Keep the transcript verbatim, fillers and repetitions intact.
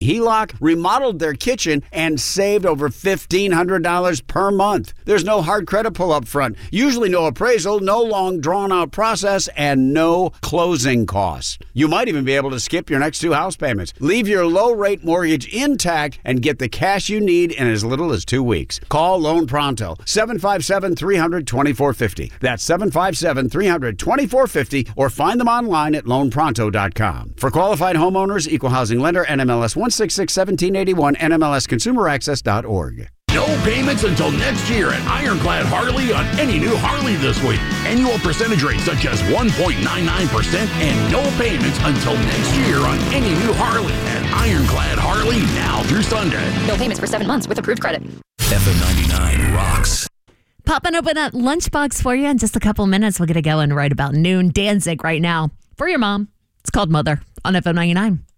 HELOC, remodeled their kitchen, and saved over fifteen hundred dollars per month. There's no hard credit pull up front, usually no appraisal, no long drawn-out process, and no closing costs. You might even be able to skip your next two house payments. Leave your low-rate mortgage intact and get the cash you need in as little as two weeks. Call Loan Pronto, seven five seven, three hundred, twenty-four fifty. That's seven five seven, three hundred, twenty-four fifty, or find them online at loan pronto dot com. For qualified homeowners, equal housing lender, N M L S one six six, one seven eight one, N M L S consumer access dot org. No payments until next year at Ironclad Harley on any new Harley this week. Annual percentage rates such as one point nine nine percent and no payments until next year on any new Harley at Ironclad Harley now through Sunday. No payments for seven months with approved credit. F M ninety-nine rocks. Popping open a lunchbox for you in just a couple minutes. We'll get it going right about noon. Danzig right now for your mom. It's called Mother on F M ninety-nine.